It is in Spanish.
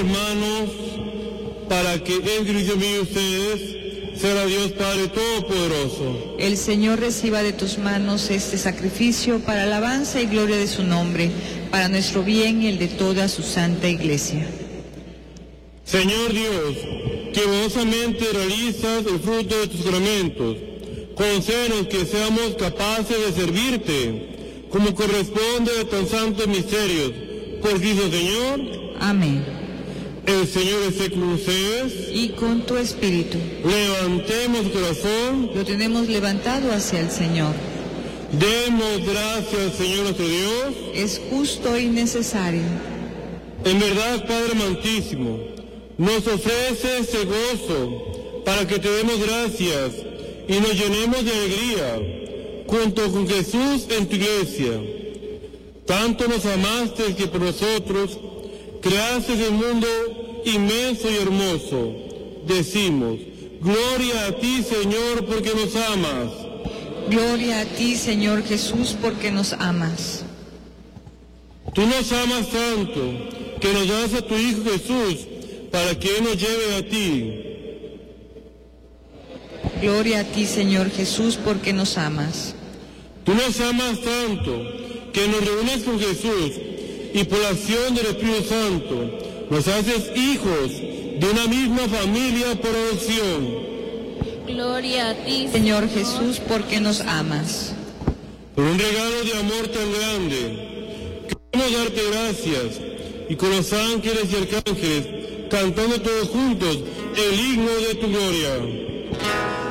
hermanos, para que en Cristo mío ustedes sea Dios Padre Todopoderoso. El Señor reciba de tus manos este sacrificio para alabanza y gloria de su nombre, para nuestro bien y el de toda su santa Iglesia. Señor Dios, que bonosamente realizas el fruto de tus sacramentos, concédenos que seamos capaces de servirte, como corresponde a tan santos misterios. Por Cristo Señor. Amén. El Señor esté con ustedes. Y con tu espíritu. Levantemos el corazón. Lo tenemos levantado hacia el Señor. Demos gracias al Señor nuestro Dios. Es justo y necesario. En verdad, Padre amantísimo, nos ofrece este gozo para que te demos gracias y nos llenemos de alegría junto con Jesús en tu iglesia. Tanto nos amaste que por nosotros creaste el mundo inmenso y hermoso. Decimos, gloria a ti, Señor, porque nos amas. Gloria a ti, Señor Jesús, porque nos amas. Tú nos amas tanto que nos das a tu Hijo Jesús para que Él nos lleve a ti. Gloria a ti, Señor Jesús, porque nos amas. Tú nos amas tanto que nos reúnes con Jesús y por la acción del Espíritu Santo nos haces hijos de una misma familia por adopción. Gloria a ti, Señor Jesús, porque nos amas. Por un regalo de amor tan grande, queremos darte gracias y con los ángeles y arcángeles cantando todos juntos el himno de tu gloria.